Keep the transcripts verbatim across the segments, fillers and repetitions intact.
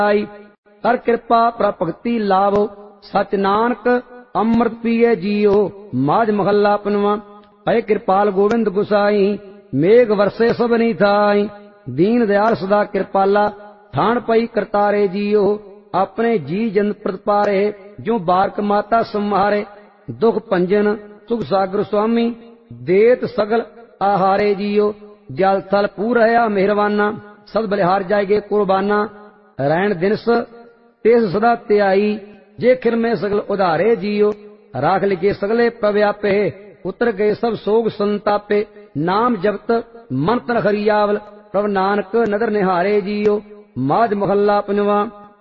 आई। कर कृपा प्रभक्ति लाभो सच नानक अमृत पिए जियो। माज महला पनवा। अय कृपाल गोविंद गुसाई मेघ वर्षे सबनी थाई। दीन दयाल सदा कृपाला ठाण पई करतारे जियो। अपने जी जन प्रतपारे जो बारक माता सम्हारे। दुख भंजन सुख सागर स्वामी देत सगल आहारे जियो। जल थल पूर है मेहरबाना सब बलिहार जाएगे कुर्बाना। रैन दिनस तेज सदा त्याई जे खिर में सगल उधारे जियो। राख लिखे सगले प्रव्यापे उतर गए सब सोग संतापे। नाम जपत मन तन हरियावल प्रभ नानक नदर निहारे जियो। माज महला पनवा।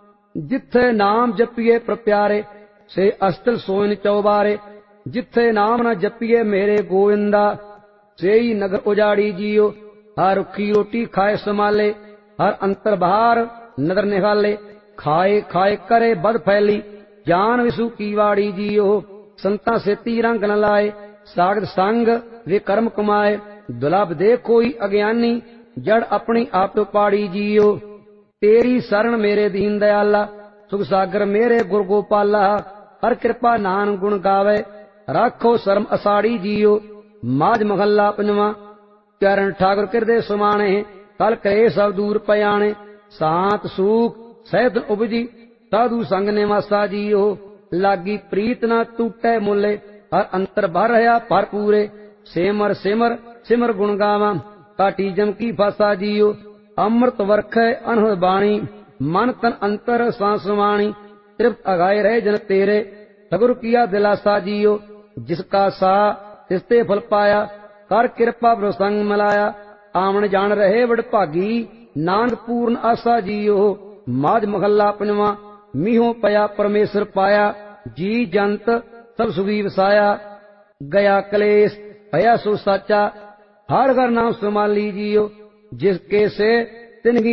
जिथे नाम जपिए प्रप्यारे से अस्तिल सोइन चौबारे। जिथे नाम न जपिए मेरे गोविंदा से ही नगर उजाड़ी जियो। हर रुखी रोटी खाए संभाले हर अंतर बाहर नदर निहाले। खाए खाए करे बद फैली ज्ञान विसु की वाड़ी जियो। संता से तीरंग न लाए सागत संग वे कर्म कमाए। दुलभ दे कोई अज्ञानी जड़ अपनी आप पाड़ी जियो। तेरी शरण मेरे दीन दयाला सुख सागर मेरे गुरु गोपाला। हर कृपा नान गुण गावे राखो शर्म असाड़ी जियो। माज महला पंजवा। चरण ठाकुर किरदे समाने कल करे सब दूर पयाने। सांत सूख सैद उपजी साधु संग निवासा जियो। लागी प्रीत न टूटे मुले हर अंतर भर रहा भरपूरे। सेमर सिमर सिमर गुण गावा काटी जम की फासा जियो। अमृत वर्ख अनहद बाणी मन तन अंतर सांसवाणी। तृप्त अगाए रहे जन तेरे सगुर किया दिलासा जियो। जिसका सा तिसते फल पाया कर कृपा प्रसंग मिलाया। आमन जान रहे बड़ भागी नानक पूर्ण आशा जियो। माज महला पंजवा। मीहो पया परमेश्वर पाया जी जंत सब सुखी वसाया। गया कलेश भया सो साचा हर घर नाम संभाली जियो। जिसके से तिनकी